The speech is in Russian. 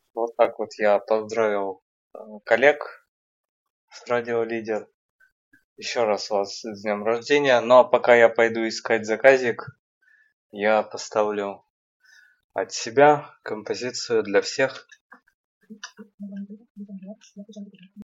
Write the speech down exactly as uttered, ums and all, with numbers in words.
Вот так вот я поздравил э, коллег с Радио Лидер. Еще раз вас с днем рождения. Ну а пока я пойду искать заказик, я поставлю от себя композицию для всех.